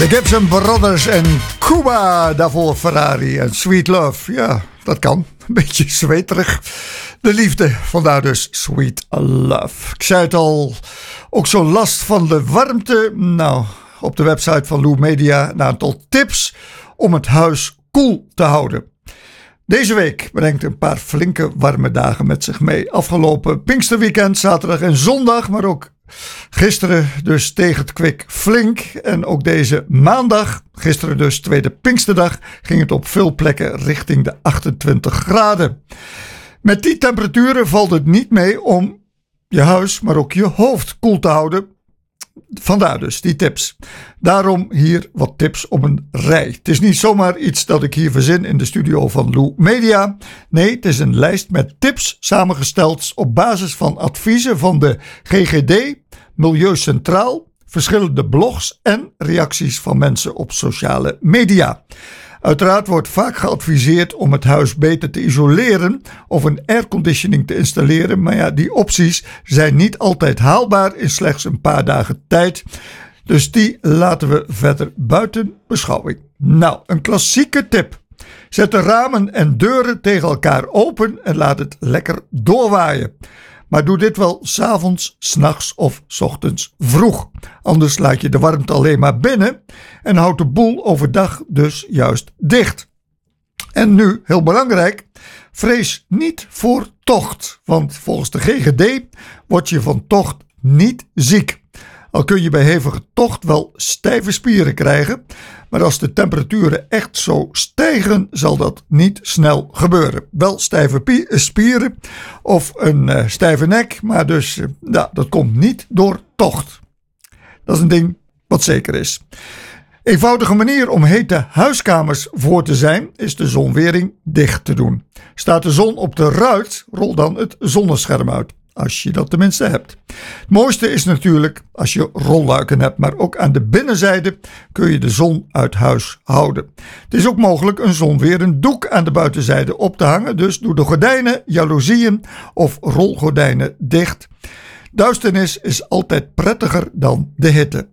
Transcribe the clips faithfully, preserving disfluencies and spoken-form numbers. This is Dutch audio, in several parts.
De Gibson Brothers en Cuba, daarvoor Ferrari en Sweet Love. Ja, dat kan. Een beetje zweterig. De liefde, vandaar dus Sweet Love. Ik zei het al, ook zo last van de warmte. Nou, op de website van Lou Media een aantal tips om het huis koel te houden. Deze week brengt een paar flinke warme dagen met zich mee. Afgelopen Pinksterweekend, zaterdag en zondag, maar ook gisteren dus tegen het kwik flink. En ook deze maandag, gisteren dus tweede Pinksterdag, ging het op veel plekken richting de achtentwintig graden. Met die temperaturen valt het niet mee om je huis, maar ook je hoofd koel te houden. Vandaar dus die tips. Daarom hier wat tips op een rij. Het is niet zomaar iets dat ik hier verzin in de studio van Lou Media. Nee, het is een lijst met tips samengesteld op basis van adviezen van de G G D, Milieu Centraal, verschillende blogs en reacties van mensen op sociale media. Uiteraard wordt vaak geadviseerd om het huis beter te isoleren of een airconditioning te installeren, maar ja, die opties zijn niet altijd haalbaar in slechts een paar dagen tijd. Dus die laten we verder buiten beschouwing. Nou, een klassieke tip. Zet de ramen en deuren tegen elkaar open en laat het lekker doorwaaien. Maar doe dit wel 's avonds, 's nachts of 's ochtends vroeg. Anders laat je de warmte alleen maar binnen en houdt de boel overdag dus juist dicht. En nu, heel belangrijk, vrees niet voor tocht. Want volgens de G G D word je van tocht niet ziek. Al kun je bij hevige tocht wel stijve spieren krijgen, maar als de temperaturen echt zo stijgen, zal dat niet snel gebeuren. Wel stijve pie- spieren of een uh, stijve nek, maar dus uh, ja, dat komt niet door tocht. Dat is een ding wat zeker is. Eenvoudige manier om hete huiskamers voor te zijn is de zonwering dicht te doen. Staat de zon op de ruit, rol dan het zonnescherm uit. Als je dat tenminste hebt. Het mooiste is natuurlijk als je rolluiken hebt, maar ook aan de binnenzijde kun je de zon uit huis houden. Het is ook mogelijk een zonwerend doek aan de buitenzijde op te hangen, dus doe de gordijnen, jaloezieën of rolgordijnen dicht. Duisternis is altijd prettiger dan de hitte.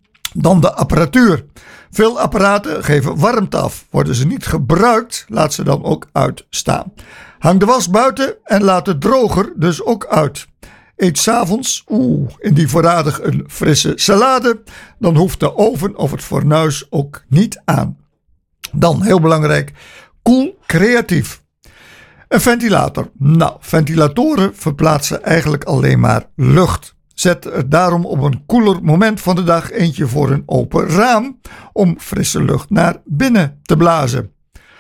Dan de apparatuur. Veel apparaten geven warmte af. Worden ze niet gebruikt, laat ze dan ook uitstaan. Hang de was buiten en laat het droger dus ook uit. Eet 's avonds, oeh, in die voorradig een frisse salade. Dan hoeft de oven of het fornuis ook niet aan. Dan, heel belangrijk, koel creatief. Een ventilator. Nou, ventilatoren verplaatsen eigenlijk alleen maar lucht. Zet er daarom op een koeler moment van de dag eentje voor een open raam om frisse lucht naar binnen te blazen.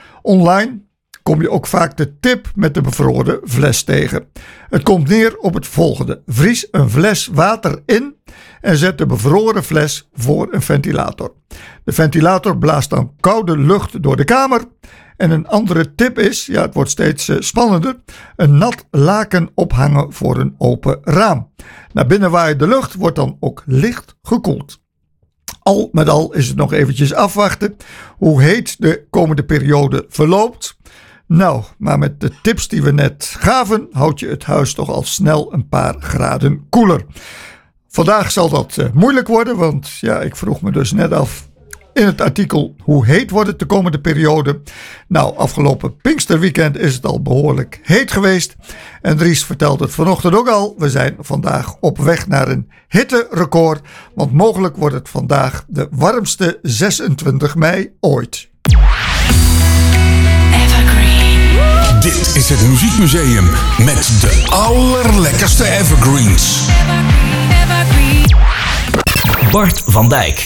Online kom je ook vaak de tip met de bevroren fles tegen. Het komt neer op het volgende. Vries een fles water in en zet de bevroren fles voor een ventilator. De ventilator blaast dan koude lucht door de kamer. En een andere tip is, ja, het wordt steeds spannender, een nat laken ophangen voor een open raam. Naar binnen waaiende lucht wordt dan ook licht gekoeld. Al met al is het nog eventjes afwachten hoe heet de komende periode verloopt. Nou, maar met de tips die we net gaven, houd je het huis toch al snel een paar graden koeler. Vandaag zal dat uh, moeilijk worden, want ja, ik vroeg me dus net af in het artikel hoe heet wordt het de komende periode. Nou, afgelopen Pinksterweekend is het al behoorlijk heet geweest. En Dries vertelde het vanochtend ook al. We zijn vandaag op weg naar een hitterecord, want mogelijk wordt het vandaag de warmste zesentwintig mei ooit. Dit is het Muziekmuseum met de allerlekkerste evergreens. Bart van Dijk.